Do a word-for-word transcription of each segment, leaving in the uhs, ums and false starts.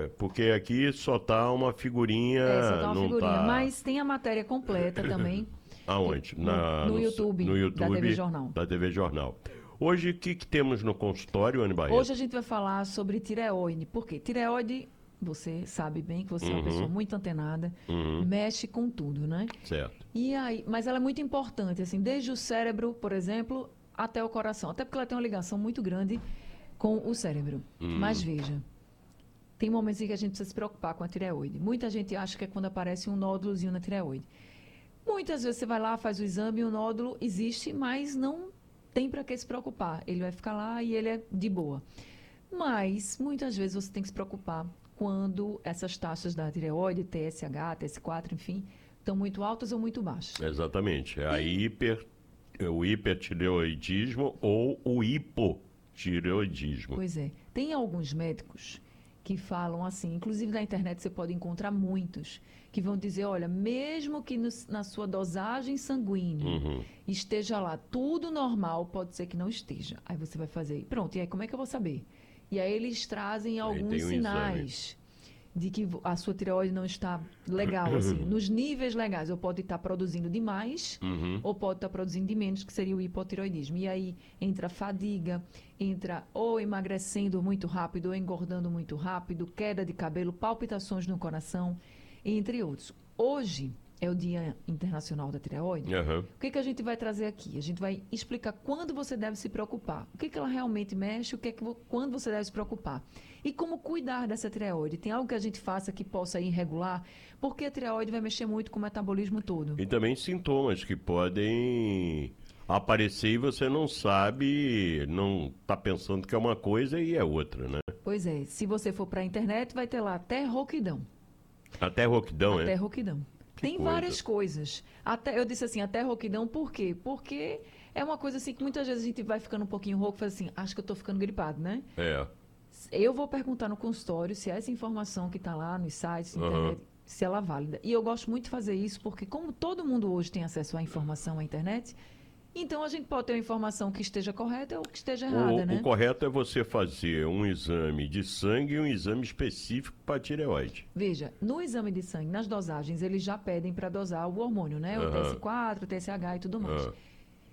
É, porque aqui só tá uma figurinha, É, só tá uma não figurinha. tá... Mas tem a matéria completa também Aonde? no, Na, no no, no YouTube da T V YouTube Jornal. da T V Jornal. Hoje, o que, que temos no consultório, Anne Hoje a Barreto? gente vai falar sobre tireoide. Por quê? Tireoide, você sabe bem que você é uma pessoa Uhum, muito antenada, uhum, mexe com tudo, né? certo. E aí, mas ela é muito importante, assim, desde o cérebro, por exemplo, até o coração. Até porque ela tem uma ligação muito grande com o cérebro. Mas Hum, veja, tem momentos em que a gente precisa se preocupar com a tireoide. Muita gente acha que é quando aparece um nódulozinho na tireoide. Muitas vezes você vai lá, faz o exame e o nódulo existe, mas não tem para que se preocupar. Ele vai ficar lá e ele é de boa. Mas muitas vezes você tem que se preocupar quando essas taxas da tireoide, T S H, T S quatro, enfim, estão muito altas ou muito baixas. exatamente. É a Tem, hiper, é o hipertireoidismo ou o hipotireoidismo. pois é, tem alguns médicos que falam assim, inclusive na internet você pode encontrar muitos, que vão dizer, olha, mesmo que no- na sua dosagem sanguínea Uhum. esteja lá tudo normal, pode ser que não esteja. Aí você vai fazer, pronto, e aí como é que eu vou saber? E aí eles trazem Aí alguns tem um exame. sinais de que vo- a sua tireoide não está legal, assim, nos níveis legais, ou pode estar produzindo demais, Uhum. ou pode estar produzindo de menos, que seria o hipotireoidismo. E aí entra fadiga, entra ou emagrecendo muito rápido, ou engordando muito rápido, queda de cabelo, palpitações no coração, entre outros. Hoje é o Dia Internacional da Tireoide. Aham. O que, que a gente vai trazer aqui? A gente vai explicar quando você deve se preocupar. O que, que ela realmente mexe, o que, que vo- quando você deve se preocupar. E como cuidar dessa tireoide. Tem algo que a gente faça que possa ir irregular? Porque a tireoide vai mexer muito com o metabolismo todo. E também sintomas que podem aparecer e você não sabe, não tá pensando que é uma coisa e é outra, né? Pois é, se você for para a internet, vai ter lá até rouquidão. Até roquidão, Até é? rouquidão. Que Tem coisa. várias coisas. Até, eu disse assim, até rouquidão, por quê? Porque é uma coisa assim que muitas vezes a gente vai ficando um pouquinho rouco e faz assim, acho que eu tô ficando gripado, né? É. Eu vou perguntar no consultório se essa informação que está lá nos sites, na Aham. internet, se ela é válida. E eu gosto muito de fazer isso porque, como todo mundo hoje tem acesso à informação à internet, então a gente pode ter uma informação que esteja correta ou que esteja errada, O, o né? correto é você fazer um exame de sangue e um exame específico para tireoide. Veja, no exame de sangue, nas dosagens, eles já pedem para dosar o hormônio, né? O Aham. T S quatro, o T S H e tudo mais. Ah.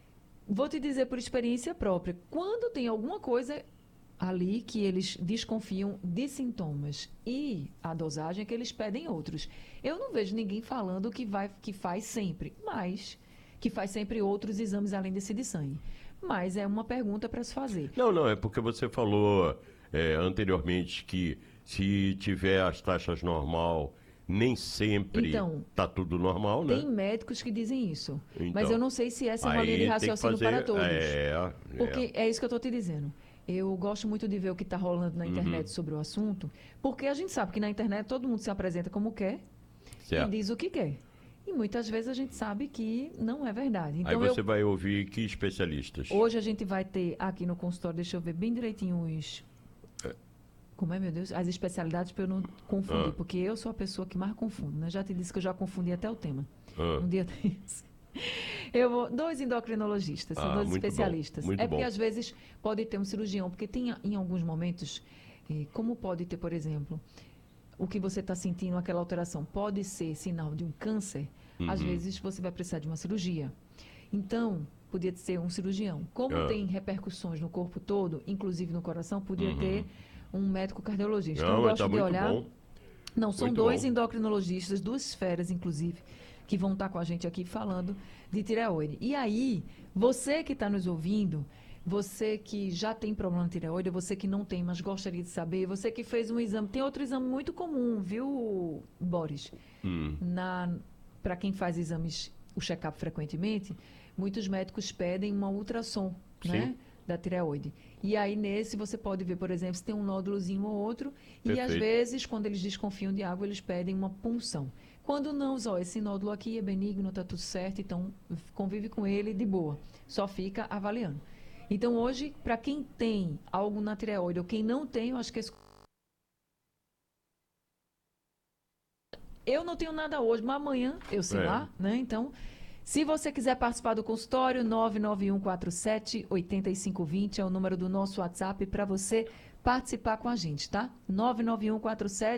Vou te dizer por experiência própria, quando tem alguma coisa ali que eles desconfiam de sintomas e a dosagem é que eles pedem outros. Eu não vejo ninguém falando que vai que faz sempre, mas que faz sempre outros exames além desse de sangue. Mas é uma pergunta para se fazer. Não, não, é porque você falou é, anteriormente que se tiver as taxas normal, nem sempre Então, tá tudo normal, né? tem médicos que dizem isso, mas eu Então, não sei se essa é uma linha de aí tem que raciocínio para fazer. todos. É, é. Porque é isso que eu estou te dizendo. Eu gosto muito de ver o que está rolando na Uhum, internet sobre o assunto, porque a gente sabe que na internet todo mundo se apresenta como quer e certo. diz o que quer. E muitas vezes a gente sabe que não é verdade. Aí Então, eu, você vai ouvir que especialistas? hoje a gente vai ter aqui no consultório, deixa eu ver bem direitinho os. Como é, meu Deus? As especialidades para eu não confundir, Ah, porque eu sou a pessoa que mais confundo, né? Já te disse que eu já confundi até o tema. ah, Um dia desse. Eu vou, dois endocrinologistas, são ah, dois muito bom, especialistas. muito É porque bom. às vezes pode ter um cirurgião, porque tem em alguns momentos, eh, como pode ter, por exemplo, o que você está sentindo, aquela alteração, pode ser sinal de um câncer, às Uhum, vezes você vai precisar de uma cirurgia. Então, podia ser um cirurgião. Como ah, tem repercussões no corpo todo, inclusive no coração, podia ter uhum. um médico cardiologista. Então, eu Não, mas tá gosto de muito olhar. bom, Não, são muito dois bom. endocrinologistas, duas esferas, inclusive, que vão estar com a gente aqui falando de tireoide. E aí, você que está nos ouvindo, você que já tem problema de tireoide, você que não tem, mas gostaria de saber, você que fez um exame, tem outro exame muito comum, viu, Boris? Hum, Na, para quem faz exames, o check-up frequentemente, muitos médicos pedem uma ultrassom, sim, né? Da tireoide. E aí, nesse, você pode ver, por exemplo, se tem um nódulozinho ou outro. E, às perfeito. vezes, quando eles desconfiam de algo, eles pedem uma punção. Quando não, ó, esse nódulo aqui é benigno, está tudo certo, então convive com ele de boa. Só fica avaliando. Então, hoje, para quem tem algo na tireoide ou quem não tem, eu acho que esse... Eu não tenho nada hoje, mas amanhã eu sei É. lá, né? Então, se você quiser participar do consultório, nove nove um quatro sete oito cinco dois zero é o número do nosso WhatsApp para você participar com a gente, tá? nove nove um quatro sete